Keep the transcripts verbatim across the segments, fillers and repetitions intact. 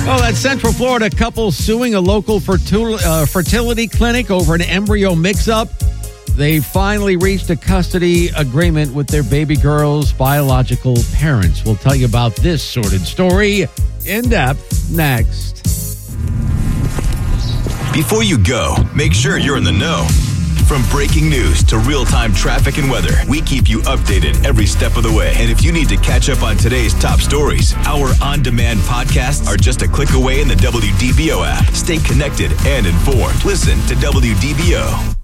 Well, that Central Florida couple suing a local fertil- uh, fertility clinic over an embryo mix-up. They finally reached a custody agreement with their baby girl's biological parents. We'll tell you about this sordid story in depth next. Before you go, make sure you're in the know. From breaking news to real-time traffic and weather, we keep you updated every step of the way. And if you need to catch up on today's top stories, our on-demand podcasts are just a click away in the W D B O app. Stay connected and informed. Listen to W D B O.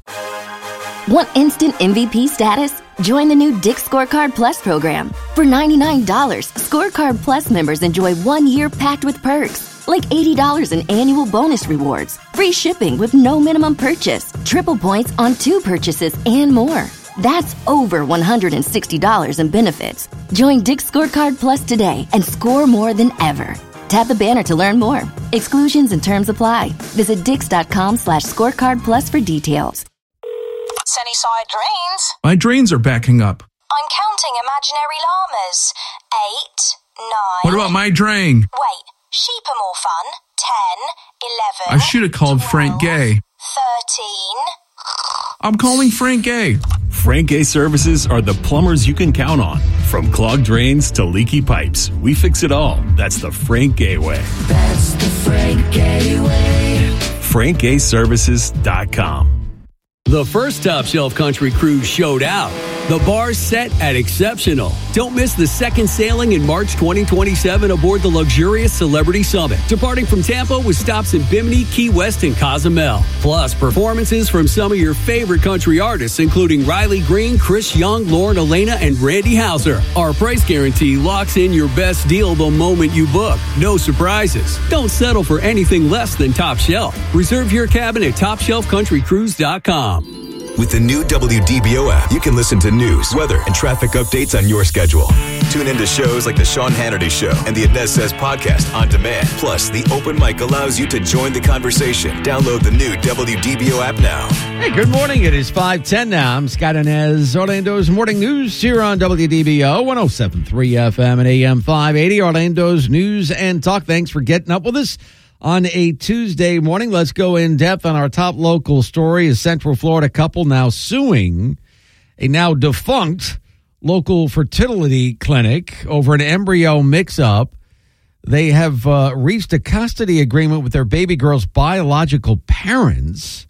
Want instant M V P status? Join the new Dick's Scorecard Plus program. For ninety-nine dollars, Scorecard Plus members enjoy one year packed with perks. Like eighty dollars in annual bonus rewards, free shipping with no minimum purchase, triple points on two purchases, and more. That's over one hundred sixty dollars in benefits. Join Dick's Scorecard Plus today and score more than ever. Tap the banner to learn more. Exclusions and terms apply. Visit dix.com slash scorecard plus for details. Sunnyside drains. My drains are backing up. I'm counting imaginary llamas. Eight, nine... What about my drain? Wait. Sheep are more fun. Ten, eleven. I should have called twelve, Frank Gay. Thirteen. I'm calling Frank Gay. Frank Gay Services are the plumbers you can count on. From clogged drains to leaky pipes, we fix it all. That's the Frank Gay way. That's the Frank Gay way. frank gay services dot com. The first Top Shelf Country Cruise showed out. The bar's set at exceptional. Don't miss the second sailing in March twenty twenty-seven aboard the luxurious Celebrity Summit, departing from Tampa with stops in Bimini, Key West, and Cozumel. Plus, performances from some of your favorite country artists, including Riley Green, Chris Young, Lauren Elena, and Randy Houser. Our price guarantee locks in your best deal the moment you book. No surprises. Don't settle for anything less than Top Shelf. Reserve your cabin at top shelf country cruise dot com. With the new W D B O app, you can listen to news, weather, and traffic updates on your schedule. Tune into shows like The Sean Hannity Show and the Inez Says podcast on demand. Plus, the open mic allows you to join the conversation. Download the new W D B O app now. Hey, good morning. It is five ten now. I'm Scott Inez, Orlando's Morning News here on W D B O, one oh seven point three F M and A M five eighty, Orlando's News and Talk. Thanks for getting up with us on a Tuesday morning. Let's go in depth on our top local story. A Central Florida couple now suing a now defunct local fertility clinic over an embryo mix-up. They have uh, reached a custody agreement with their baby girl's biological parents.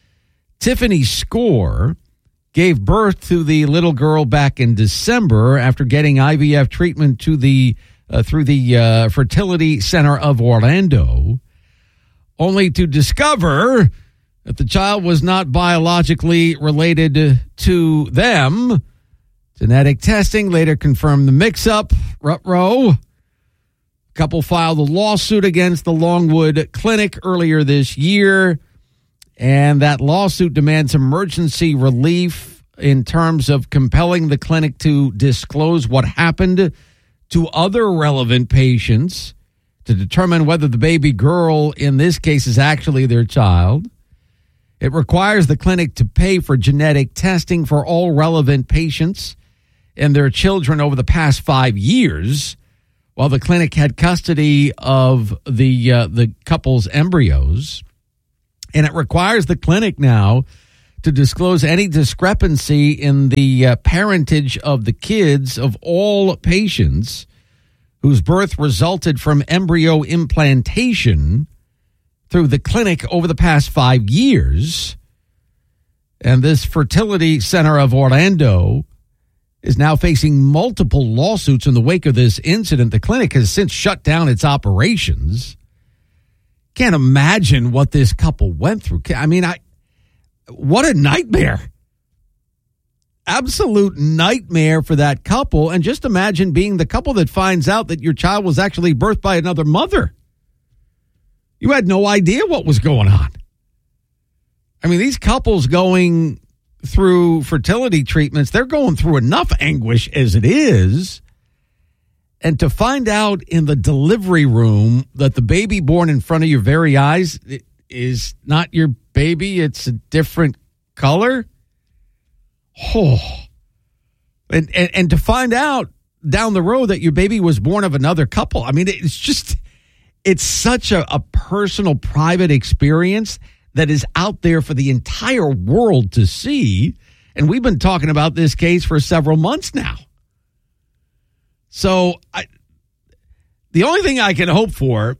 Tiffany Score gave birth to the little girl back in December after getting I V F treatment to the uh, through the uh, Fertility Center of Orlando, only to discover that the child was not biologically related to them. Genetic testing later confirmed the mix-up. Ruh-roh. Couple filed a lawsuit against the Longwood Clinic earlier this year, and that lawsuit demands emergency relief in terms of compelling the clinic to disclose what happened to other relevant patients to determine whether the baby girl in this case is actually their child. It requires the clinic to pay for genetic testing for all relevant patients and their children over the past five years, while the clinic had custody of the uh, the couple's embryos. And it requires the clinic now to disclose any discrepancy in the uh, parentage of the kids of all patients whose birth resulted from embryo implantation through the clinic over the past five years. And this Fertility Center of Orlando is now facing multiple lawsuits in the wake of this incident. The clinic has since shut down its operations. Can't imagine what this couple went through. I mean, I what a nightmare. Absolute nightmare for that couple. And just imagine being the couple that finds out that your child was actually birthed by another mother. You had no idea what was going on. I mean, these couples going through fertility treatments, they're going through enough anguish as it is. And to find out in the delivery room that the baby born in front of your very eyes is not your baby, it's a different color. Oh. And, and, and to find out down the road that your baby was born of another couple. I mean, it's just, it's such a, a personal, private experience that is out there for the entire world to see. And we've been talking about this case for several months now. So I, the only thing I can hope for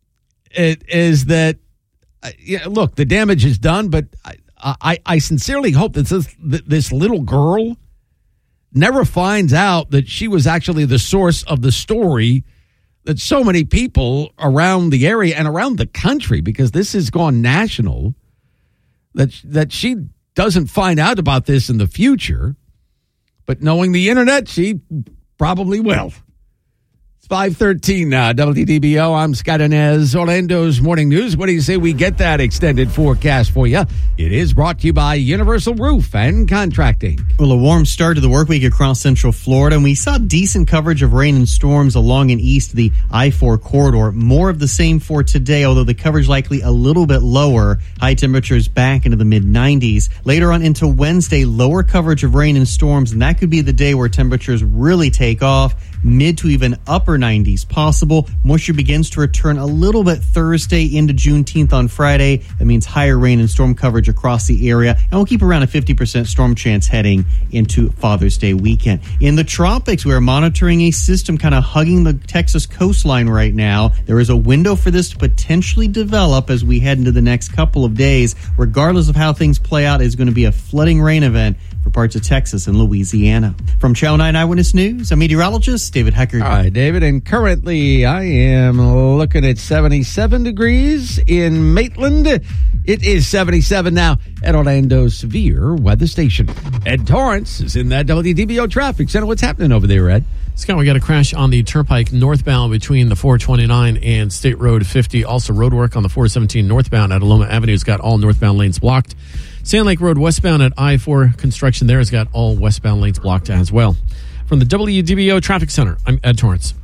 it is that, uh, yeah, look, the damage is done, but I, I, I sincerely hope that this, that this little girl never finds out that she was actually the source of the story that so many people around the area and around the country, because this has gone national, that that she doesn't find out about this in the future. But knowing the internet, she probably will. It's five thirteen now, W D B O. I'm Scott Inez, Orlando's Morning News. What do you say we get that extended forecast for you? It is brought to you by Universal Roof and Contracting. Well, a warm start to the work week across Central Florida, and we saw decent coverage of rain and storms along and east of the I four corridor. More of the same for today, although the coverage likely a little bit lower. High temperatures back into the mid nineties. Later on into Wednesday, lower coverage of rain and storms, and that could be the day where temperatures really take off. Mid to even upper nineties possible. Moisture begins to return a little bit Thursday into Juneteenth on Friday. That means higher rain and storm coverage across the area. And we'll keep around a fifty percent storm chance heading into Father's Day weekend. In the tropics, we are monitoring a system kind of hugging the Texas coastline right now. There is a window for this to potentially develop as we head into the next couple of days. Regardless of how things play out, it's going to be a flooding rain event for parts of Texas and Louisiana. From Channel nine Eyewitness News, I'm meteorologist David Heckert. All right, David, and currently I am looking at seventy-seven degrees in Maitland. It is seventy-seven now at Orlando's Severe Weather Station. Ed Torrance is in that W D B O traffic center. What's happening over there, Ed? Scott, we got a crash on the Turnpike northbound between the four twenty-nine and State Road fifty. Also, road work on the four seventeen northbound at Aloma Avenue has got all northbound lanes blocked. Sand Lake Road westbound at I four construction there has got all westbound lanes blocked as well. From the W D B O Traffic Center, I'm Ed Torrance.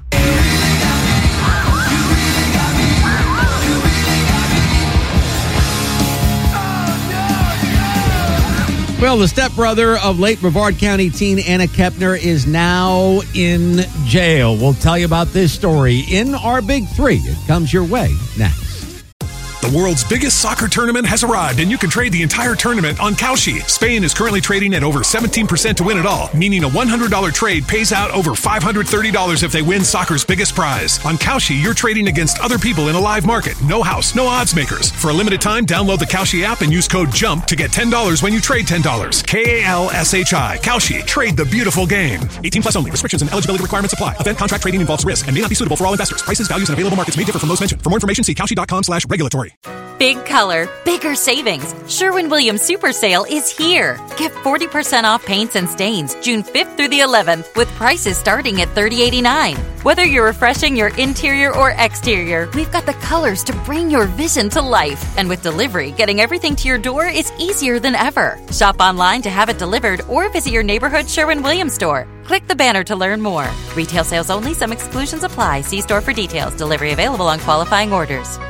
Well, the stepbrother of late Brevard County teen Anna Kepner is now in jail. We'll tell you about this story in our Big Three. It comes your way next. The world's biggest soccer tournament has arrived, and you can trade the entire tournament on Kalshi. Spain is currently trading at over seventeen percent to win it all, meaning a one hundred dollars trade pays out over five hundred thirty dollars if they win soccer's biggest prize. On Kalshi, you're trading against other people in a live market. No house, no odds makers. For a limited time, download the Kalshi app and use code JUMP to get ten dollars when you trade ten dollars. K A L S H I. Kalshi. Trade the beautiful game. eighteen plus only. Restrictions and eligibility requirements apply. Event contract trading involves risk and may not be suitable for all investors. Prices, values, and available markets may differ from those mentioned. For more information, see Kalshi.com slash regulatory. Big color, bigger savings. Sherwin-Williams Super Sale is here. Get forty percent off paints and stains June fifth through the eleventh with prices starting at thirty eighty-nine. Whether you're refreshing your interior or exterior, we've got the colors to bring your vision to life. And with delivery, getting everything to your door is easier than ever. Shop online to have it delivered or visit your neighborhood Sherwin-Williams store. Click the banner to learn more. Retail sales only. Some exclusions apply. See store for details. Delivery available on qualifying orders.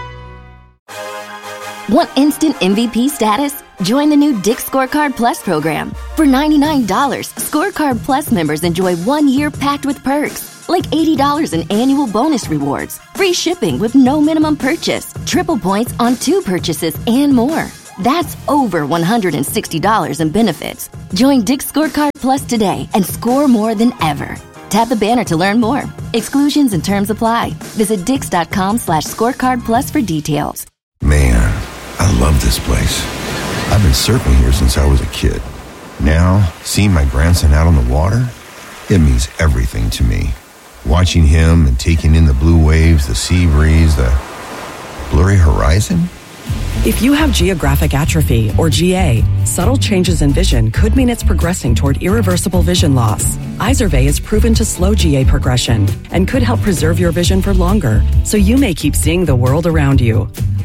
Want instant M V P status? Join the new Dick's Scorecard Plus program. For ninety-nine dollars, Scorecard Plus members enjoy one year packed with perks, like eighty dollars in annual bonus rewards, free shipping with no minimum purchase, triple points on two purchases, and more. That's over one hundred sixty dollars in benefits. Join Dick's Scorecard Plus today and score more than ever. Tap the banner to learn more. Exclusions and terms apply. Visit dix.com slash scorecard plus for details. Man, I love this place. I've been surfing here since I was a kid. Now, seeing my grandson out on the water, it means everything to me. Watching him and taking in the blue waves, the sea breeze, the blurry horizon. If you have geographic atrophy, or G A, subtle changes in vision could mean it's progressing toward irreversible vision loss. Izervay is proven to slow G A progression and could help preserve your vision for longer, so you may keep seeing the world around you.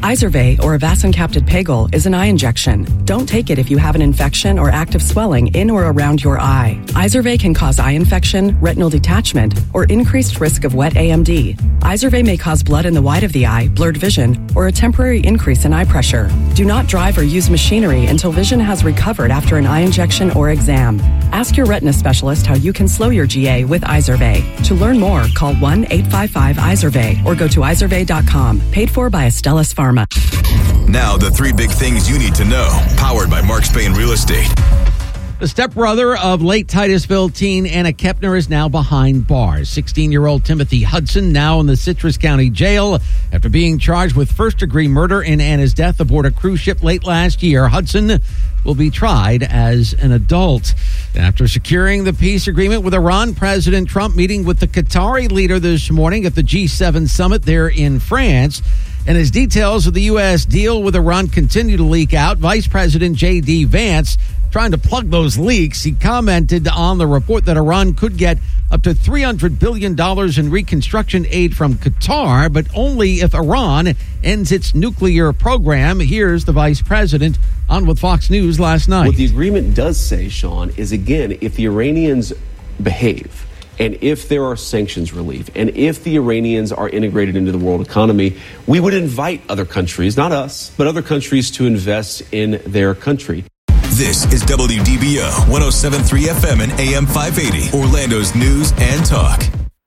Izervay, or avacincaptad pegol, is an eye injection. Don't take it if you have an infection or active swelling in or around your eye. Izervay can cause eye infection, retinal detachment, or increased risk of wet A M D. Izervay may cause blood in the white of the eye, blurred vision, or a temporary increase in eye pressure. Do not drive or use machinery until vision has recovered after an eye injection or exam. Ask your retina specialist how you can slow your G A with Izervay. To learn more, call one eight five five Izervay or go to izervay dot com. Paid for by Astellas Pharma. Now, the three big things you need to know, powered by Mark Spain Real Estate. The stepbrother of late Titusville teen Anna Kepner is now behind bars. sixteen-year-old Timothy Hudson now in the Citrus County Jail after being charged with first-degree murder in Anna's death aboard a cruise ship late last year. Hudson will be tried as an adult. After securing the peace agreement with Iran, President Trump meeting with the Qatari leader this morning at the G seven summit there in France. And as details of the U S deal with Iran continue to leak out, Vice President J D. Vance trying to plug those leaks. He commented on the report that Iran could get up to three hundred billion dollars in reconstruction aid from Qatar, but only if Iran ends its nuclear program. Here's the vice president on with Fox News last night. What the agreement does say, Sean, is again, if the Iranians behave, and if there are sanctions relief, and if the Iranians are integrated into the world economy, we would invite other countries, not us, but other countries to invest in their country. This is W D B O one oh seven point three F M and A M five eighty, Orlando's news and talk.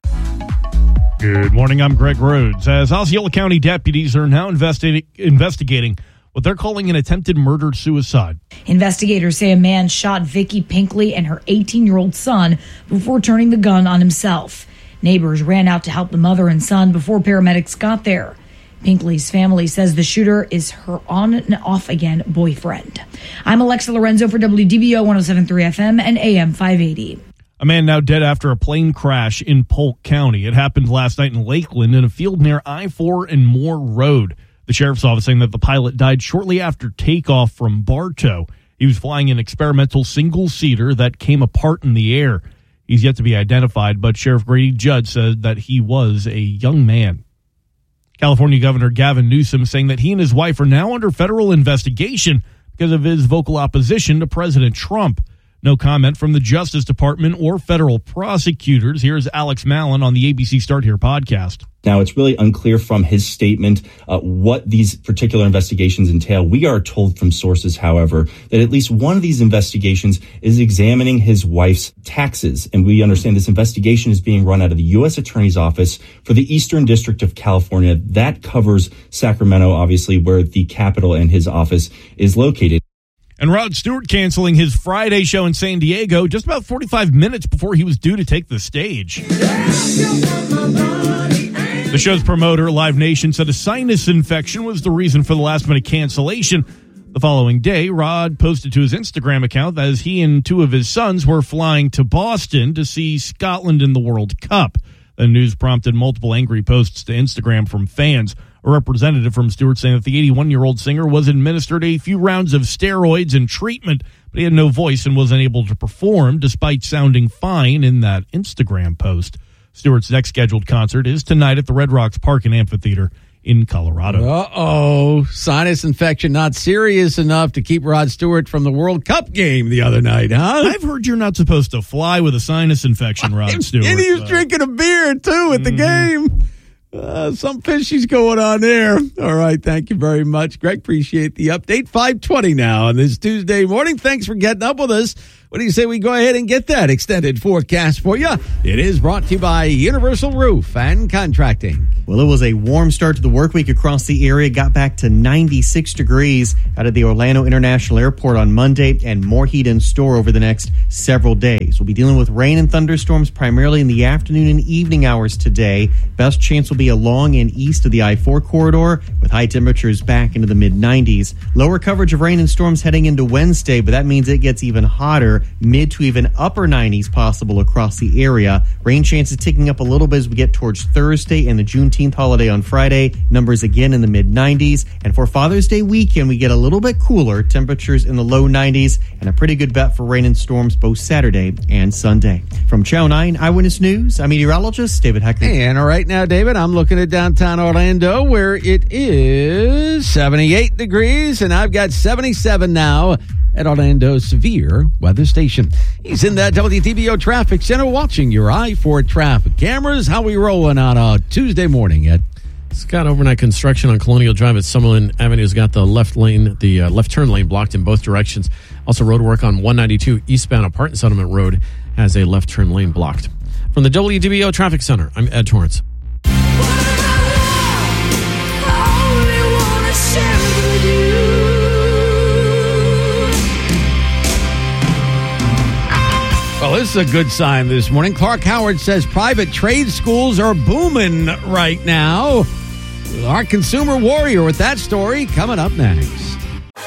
Good morning, I'm Greg Rhodes. As Osceola County deputies are now investi- investigating what they're calling an attempted murder-suicide. Investigators say a man shot Vicky Pinkley and her eighteen-year-old son before turning the gun on himself. Neighbors ran out to help the mother and son before paramedics got there. Pinkley's family says the shooter is her on and off again boyfriend. I'm Alexa Lorenzo for W D B O one oh seven point three F M and A M five eighty. A man now dead after a plane crash in Polk County. It happened last night in Lakeland in a field near I four and Moore Road. The sheriff's office saying that the pilot died shortly after takeoff from Bartow. He was flying an experimental single-seater that came apart in the air. He's yet to be identified, but Sheriff Grady Judd said that he was a young man. California Governor Gavin Newsom saying that he and his wife are now under federal investigation because of his vocal opposition to President Trump. No comment from the Justice Department or federal prosecutors. Here's Alex Mallon on the A B C Start Here podcast. Now, it's really unclear from his statement uh, what these particular investigations entail. We are told from sources, however, that at least one of these investigations is examining his wife's taxes. And we understand this investigation is being run out of the U S Attorney's Office for the Eastern District of California. That covers Sacramento, obviously, where the capital and his office is located. And Rod Stewart canceling his Friday show in San Diego just about forty-five minutes before he was due to take the stage. The show's promoter, Live Nation, said a sinus infection was the reason for the last-minute cancellation. The following day, Rod posted to his Instagram account that as he and two of his sons were flying to Boston to see Scotland in the World Cup. The news prompted multiple angry posts to Instagram from fans. A representative from Stewart saying that the eighty-one-year-old singer was administered a few rounds of steroids and treatment, but he had no voice and was unable to perform despite sounding fine in that Instagram post. Stewart's next scheduled concert is tonight at the Red Rocks Park and Amphitheater in Colorado. Uh-oh. Sinus infection not serious enough to keep Rod Stewart from the World Cup game the other night, huh? I've heard you're not supposed to fly with a sinus infection, Rod Stewart. And he was drinking a beer, too, at the mm-hmm. game. Uh, some fishy's going on there. All right, thank you very much, Greg. Appreciate the update. five twenty now on this Tuesday morning. Thanks for getting up with us. What do you say we go ahead and get that extended forecast for you? It is brought to you by Universal Roof and Contracting. Well, it was a warm start to the work week across the area. Got back to ninety-six degrees out of the Orlando International Airport on Monday, and more heat in store over the next several days. We'll be dealing with rain and thunderstorms primarily in the afternoon and evening hours today. Best chance will be along and east of the I four corridor, with high temperatures back into the mid nineties. Lower coverage of rain and storms heading into Wednesday, but that means it gets even hotter temperature, mid to even upper nineties possible across the area. Rain chances ticking up a little bit as we get towards Thursday and the Juneteenth holiday on Friday. Numbers again in the mid nineties. And for Father's Day weekend, we get a little bit cooler. Temperatures in the low nineties and a pretty good bet for rain and storms both Saturday and Sunday. From Channel nine Eyewitness News, I'm meteorologist David Heckman. And all right now, David, I'm looking at downtown Orlando where it is seventy-eight degrees, and I've got seventy-seven now at Orlando's Severe Weather Station. He's in that W D B O Traffic Center watching your I four traffic cameras. How we rolling on a Tuesday morning, Ed? Scott, overnight construction on Colonial Drive at Summerlin Avenue's got the left lane, the uh, left turn lane blocked in both directions. Also, road work on one ninety-two eastbound Apartment Settlement Road has a left turn lane blocked. From the W D B O Traffic Center, I'm Ed Torrance. Well, this is a good sign this morning. Clark Howard says private trade schools are booming right now. Our consumer warrior with that story coming up next.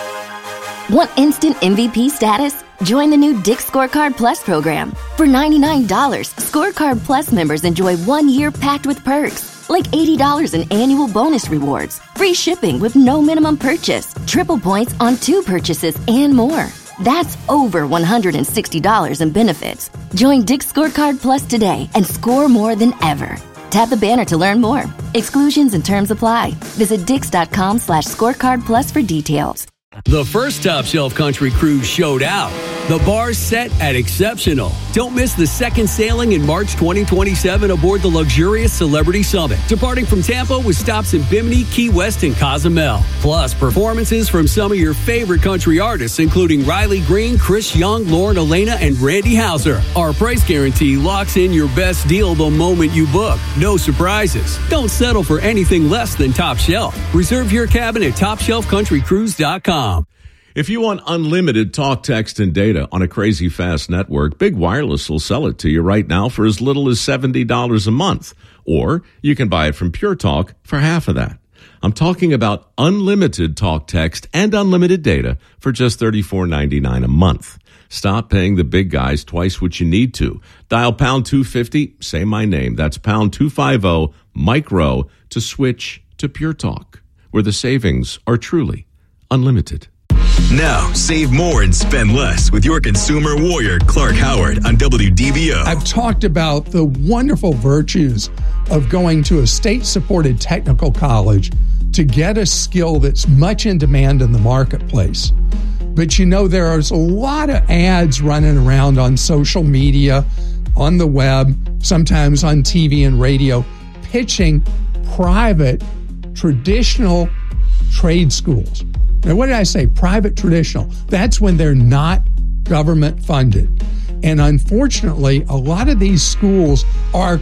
Want instant M V P status? Join the new Dick's Scorecard Plus program. For ninety-nine dollars, Scorecard Plus members enjoy one year packed with perks, like eighty dollars in annual bonus rewards, free shipping with no minimum purchase, triple points on two purchases, and more. That's over one hundred sixty dollars in benefits. Join Dick's Scorecard Plus today and score more than ever. Tap the banner to learn more. Exclusions and terms apply. Visit dix.com slash scorecard plus for details. The first Top Shelf Country Cruise showed out. The bar's set at Exceptional. Don't miss the second sailing in March twenty twenty-seven aboard the luxurious Celebrity Summit, departing from Tampa with stops in Bimini, Key West, and Cozumel. Plus, performances from some of your favorite country artists, including Riley Green, Chris Young, Lauren Elena, and Randy Houser. Our price guarantee locks in your best deal the moment you book. No surprises. Don't settle for anything less than Top Shelf. Reserve your cabin at top shelf country cruise dot com. If you want unlimited talk, text, and data on a crazy fast network, Big Wireless will sell it to you right now for as little as seventy dollars a month. Or you can buy it from Pure Talk for half of that. I'm talking about unlimited talk, text, and unlimited data for just thirty-four ninety-nine a month. Stop paying the big guys twice what you need to. Dial pound two fifty, say my name. That's pound two fifty, micro, to switch to Pure Talk, where the savings are truly unlimited. Now, save more and spend less with your consumer warrior, Clark Howard, on W D B O. I've talked about the wonderful virtues of going to a state-supported technical college to get a skill that's much in demand in the marketplace. But you know, there's a lot of ads running around on social media, on the web, sometimes on T V and radio, pitching private, traditional trade schools. Now, what did I say? Private traditional. That's when they're not government funded. And unfortunately, a lot of these schools are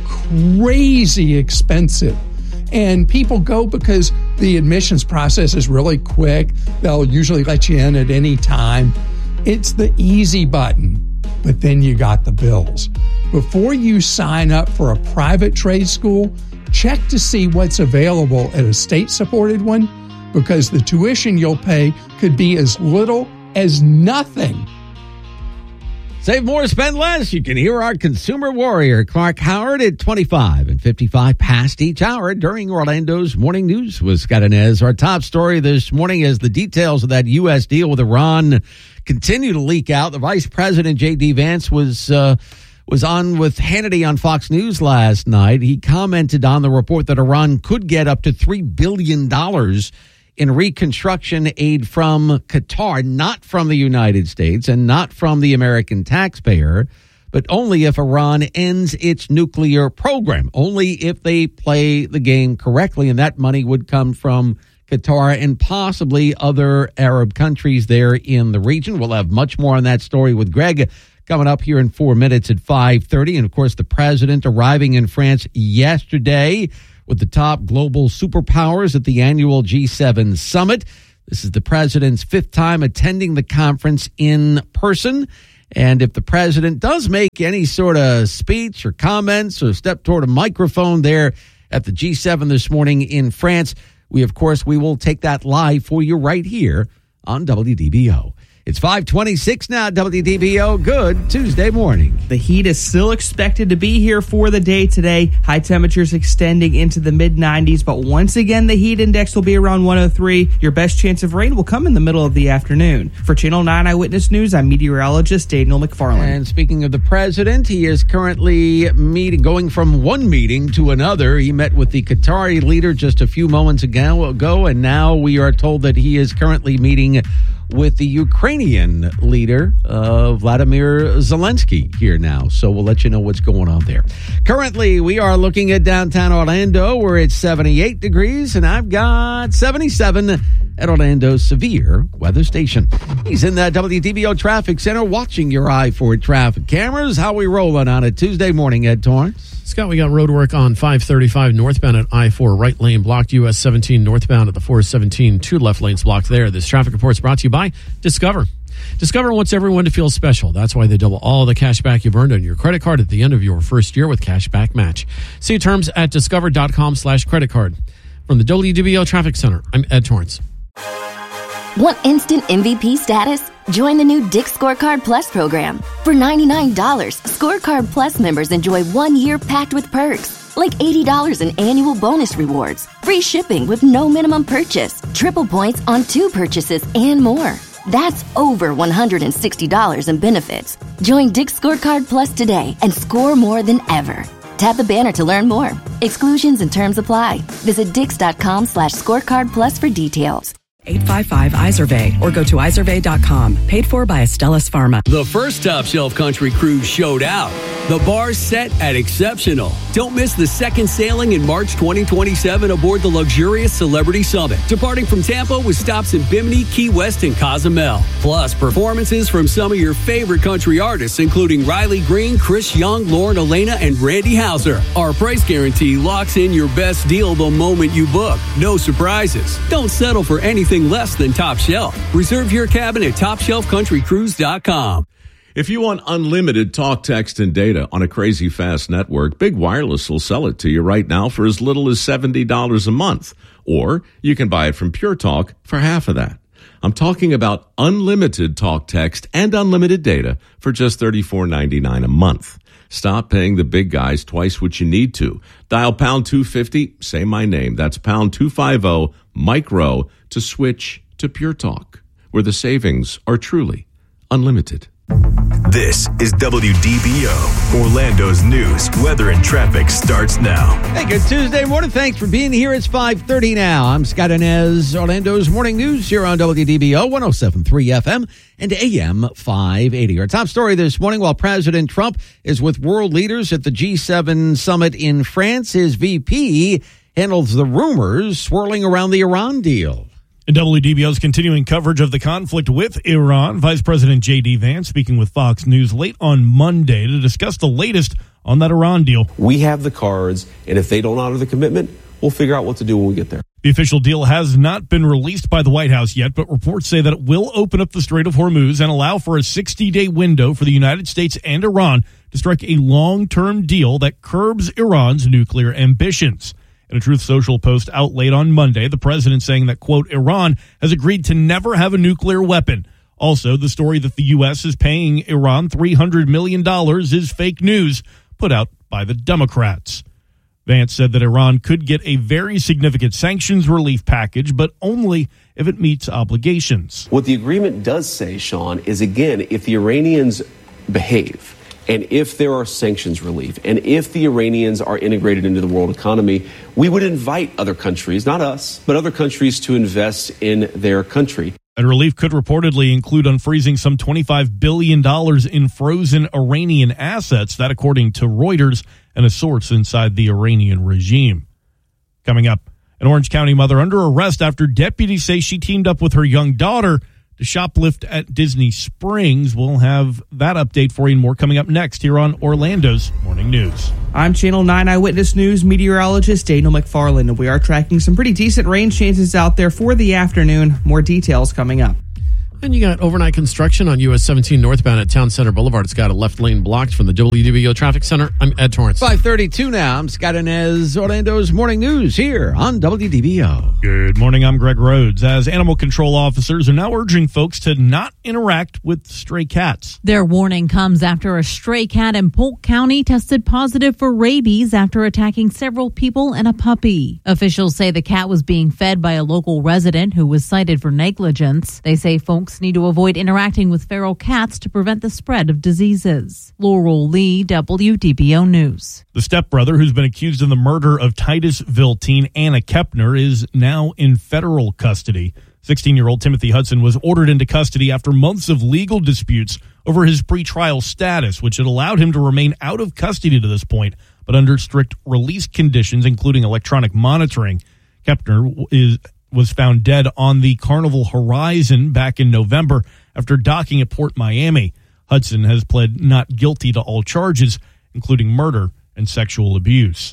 crazy expensive. And people go because the admissions process is really quick. They'll usually let you in at any time. It's the easy button, but then you got the bills. Before you sign up for a private trade school, check to see what's available at a state-supported one, because the tuition you'll pay could be as little as nothing. Save more, spend less. You can hear our consumer warrior, Clark Howard, at twenty-five and fifty-five past each hour during Orlando's Morning News with Scott Inez. Our top story this morning is the details of that U S deal with Iran continue to leak out. The Vice President, J D. Vance, was uh, was on with Hannity on Fox News last night. He commented on the report that Iran could get up to three billion dollars in reconstruction aid from Qatar, not from the United States and not from the American taxpayer, but only if Iran ends its nuclear program, only if they play the game correctly. And that money would come from Qatar and possibly other Arab countries there in the region. We'll have much more on that story with Greg coming up here in four minutes at five thirty. And, of course, the president arriving in France yesterday with the top global superpowers at the annual G seven summit. This is the president's fifth time attending the conference in person. And if the president does make any sort of speech or comments or step toward a microphone there at the G seven this morning in France, we, of course, we will take that live for you right here on W D B O. It's five twenty-six now, W D B O. Good Tuesday morning. The heat is still expected to be here for the day today. High temperatures extending into the mid nineties, but once again, the heat index will be around one oh three. Your best chance of rain will come in the middle of the afternoon. For Channel nine Eyewitness News, I'm meteorologist Daniel McFarland. And speaking of the president, he is currently meeting, going from one meeting to another. He met with the Qatari leader just a few moments ago, ago and now we are told that he is currently meeting with the Ukrainian leader, uh, Vladimir Zelensky, here now. So we'll let you know what's going on there. Currently, we are looking at downtown Orlando, where it's seventy-eight degrees, and I've got seventy-seven at Orlando's Severe Weather Station. He's in the W D B O Traffic Center watching your I four traffic cameras. How we rolling on a Tuesday morning, Ed Torrance? Scott, we got road work on five thirty-five northbound at I four, right lane blocked. U S seventeen northbound at the four seventeen, two left lanes blocked there. This traffic report is brought to you by Discover. Discover wants everyone to feel special. That's why they double all the cash back you've earned on your credit card at the end of your first year with Cash Back Match. See terms at discover.com slash credit card. From the W D B O Traffic Center, I'm Ed Torrance. Want instant M V P status? Join the new Dick's Scorecard Plus program. For ninety-nine dollars, Scorecard Plus members enjoy one year packed with perks, like eighty dollars in annual bonus rewards, free shipping with no minimum purchase, triple points on two purchases, and more. That's over one hundred sixty dollars in benefits. Join Dick's Scorecard Plus today and score more than ever. Tap the banner to learn more. Exclusions and terms apply. Visit dix.com slash scorecard plus for details. eight five five I S E R V E or go to I S E R V E dot com. Paid for by Astellas Pharma. The first Top Shelf Country Cruise showed out. The bar's set at Exceptional. Don't miss the second sailing in March twenty twenty-seven aboard the luxurious Celebrity Summit, departing from Tampa with stops in Bimini, Key West, and Cozumel. Plus, performances from some of your favorite country artists, including Riley Green, Chris Young, Lauren Elena, and Randy Houser. Our price guarantee locks in your best deal the moment you book. No surprises. Don't settle for anything less than Top Shelf. Reserve your cabin at top shelf country cruise dot com. If you want unlimited talk, text, and data on a crazy fast network, Big Wireless will sell it to you right now for as little as seventy dollars a month. Or you can buy it from Pure Talk for half of that. I'm talking about unlimited talk, text, and unlimited data for just thirty-four ninety-nine a month. Stop paying the big guys twice what you need to. Dial pound two fifty, say my name. That's pound two fifty, micro, to switch to Pure Talk, where the savings are truly unlimited. This is W D B O. Orlando's news, weather, and traffic starts now. Hey, good Tuesday morning. Thanks for being here. It's five thirty now. I'm Scott Inez, Orlando's morning news here on W D B O one oh seven point three F M and A M five eighty. Our top story this morning, while President Trump is with world leaders at the G seven summit in France, his V P handles the rumors swirling around the Iran deal. In W D B O's continuing coverage of the conflict with Iran, Vice President J D. Vance speaking with Fox News late on Monday to discuss the latest on that Iran deal. We have the cards, and if they don't honor the commitment, we'll figure out what to do when we get there. The official deal has not been released by the White House yet, but reports say that it will open up the Strait of Hormuz and allow for a sixty-day window for the United States and Iran to strike a long-term deal that curbs Iran's nuclear ambitions. In a Truth Social post out late on Monday, the president saying that, quote, Iran has agreed to never have a nuclear weapon. Also, the story that the U S is paying Iran three hundred million dollars is fake news put out by the Democrats. Vance said that Iran could get a very significant sanctions relief package, but only if it meets obligations. What the agreement does say, Sean, is, again, if the Iranians behave, and if there are sanctions relief, and if the Iranians are integrated into the world economy, we would invite other countries, not us, but other countries to invest in their country. And relief could reportedly include unfreezing some twenty-five billion dollars in frozen Iranian assets, that according to Reuters and a source inside the Iranian regime. Coming up, an Orange County mother under arrest after deputies say she teamed up with her young daughter to shoplift at Disney Springs. We'll have that update for you and more coming up next here on Orlando's Morning News. I'm Channel nine Eyewitness News meteorologist Daniel McFarland, and we are tracking some pretty decent rain chances out there for the afternoon. More details coming up. And you got overnight construction on U S seventeen northbound at Town Center Boulevard. It's got a left lane blocked from the W D B O Traffic Center. I'm Ed Torrance. five thirty-two now. I'm Scott Inez, Orlando's Morning News here on W D B O. Good morning. I'm Greg Rhodes. As animal control officers are now urging folks to not interact with stray cats. Their warning comes after a stray cat in Polk County tested positive for rabies after attacking several people and a puppy. Officials say the cat was being fed by a local resident who was cited for negligence. They say folks need to avoid interacting with feral cats to prevent the spread of diseases. Laurel Lee, W D B O News. The stepbrother who's been accused of the murder of Titusville teen Anna Kepner is now in federal custody. sixteen-year-old Timothy Hudson was ordered into custody after months of legal disputes over his pretrial status, which had allowed him to remain out of custody to this point, but under strict release conditions, including electronic monitoring. Kepner is was found dead on the Carnival Horizon back in November after docking at Port Miami. Hudson has pled not guilty to all charges, including murder and sexual abuse.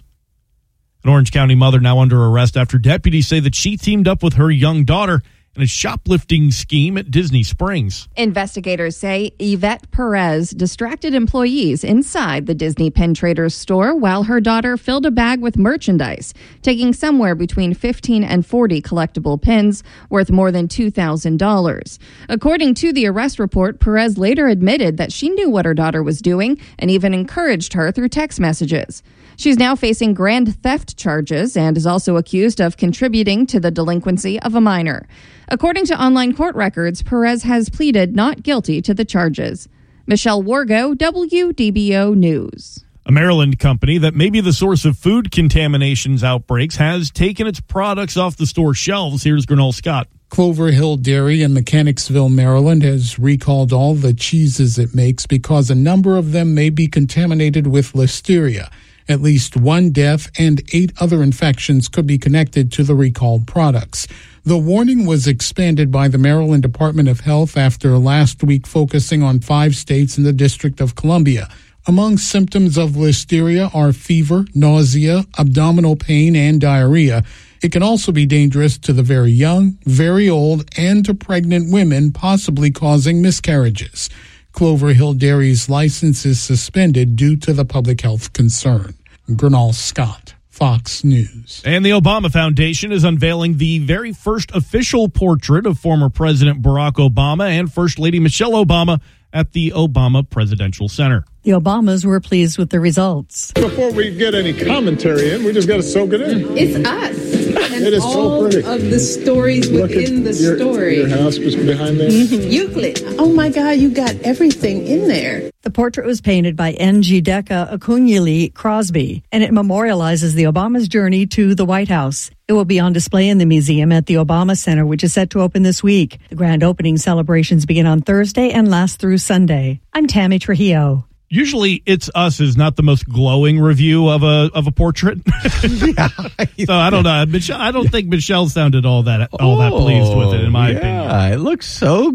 An Orange County mother now under arrest after deputies say that she teamed up with her young daughter in a shoplifting scheme at Disney Springs. Investigators say Yvette Perez distracted employees inside the Disney Pin Traders store while her daughter filled a bag with merchandise, taking somewhere between fifteen and forty collectible pins worth more than two thousand dollars. According to the arrest report, Perez later admitted that she knew what her daughter was doing and even encouraged her through text messages. She's now facing grand theft charges and is also accused of contributing to the delinquency of a minor. According to online court records, Perez has pleaded not guilty to the charges. Michelle Wargo, W D B O News. A Maryland company that may be the source of food contaminations outbreaks has taken its products off the store shelves. Here's Grinnell Scott. Clover Hill Dairy in Mechanicsville, Maryland, has recalled all the cheeses it makes because a number of them may be contaminated with Listeria. At least one death and eight other infections could be connected to the recalled products. The warning was expanded by the Maryland Department of Health after last week focusing on five states in the District of Columbia. Among symptoms of Listeria are fever, nausea, abdominal pain, and diarrhea. It can also be dangerous to the very young, very old, and to pregnant women, possibly causing miscarriages. Clover Hill Dairy's license is suspended due to the public health concern. Grinnell Scott, Fox News. And the Obama Foundation is unveiling the very first official portrait of former President Barack Obama and First Lady Michelle Obama at the Obama Presidential Center. The Obamas were pleased with the results. Before we get any commentary in, we just got to soak it in. It's us. And it is all so pretty. Of the stories Look within the your, story. Your house was behind there. Mm-hmm. Euclid. Oh my God, you got everything in there. The portrait was painted by Njideka Akunyili Crosby, and it memorializes the Obama's journey to the White House. It will be on display in the museum at the Obama Center, which is set to open this week. The grand opening celebrations begin on Thursday and last through Sunday. I'm Tammy Trujillo. Usually, It's Us is not the most glowing review of a of a portrait. yeah, so I don't know. Michelle, I don't think Michelle sounded all that all that pleased with it, in my yeah, opinion. It looks so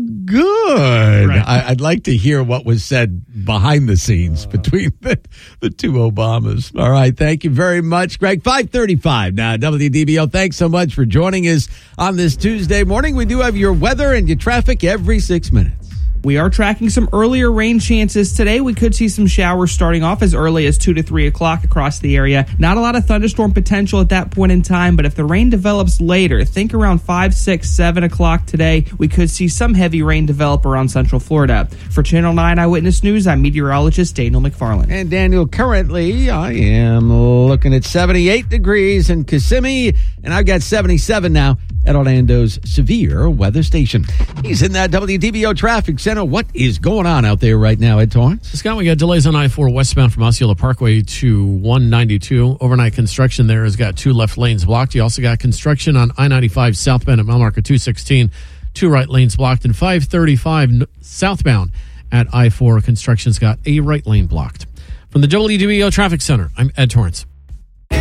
good. Right. I, I'd like to hear what was said behind the scenes uh, between the, the two Obamas. All right, thank you very much, Greg. five thirty-five now, W D B O. Thanks so much for joining us on this Tuesday morning. We do have your weather and your traffic every six minutes. We are tracking some earlier rain chances today. We could see some showers starting off as early as two to three o'clock across the area. Not a lot of thunderstorm potential at that point in time, but if the rain develops later, think around five, six, seven o'clock today, we could see some heavy rain develop around Central Florida. For Channel nine Eyewitness News, I'm meteorologist Daniel McFarland. And Daniel, currently I am looking at seventy-eight degrees in Kissimmee, and I've got seventy-seven now at Orlando's Severe Weather Station. He's in that W D B O traffic center. What is going on out there right now, Ed Torrance? Scott, we got delays on I four westbound from Osceola Parkway to one ninety-two. Overnight construction there has got two left lanes blocked. You also got construction on I ninety-five southbound at mile marker two sixteen. Two right lanes blocked. And five thirty-five southbound at I four, construction's got a right lane blocked. From the W D B O Traffic Center, I'm Ed Torrance.